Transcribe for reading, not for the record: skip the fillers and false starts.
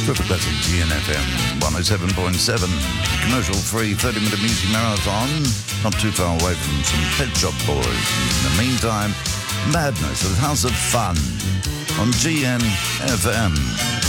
Super Classic GNFM 107.7. Commercial-free 30-minute music marathon. Not too far away from some Pet Shop Boys. In the meantime, Madness with House of Fun on GNFM.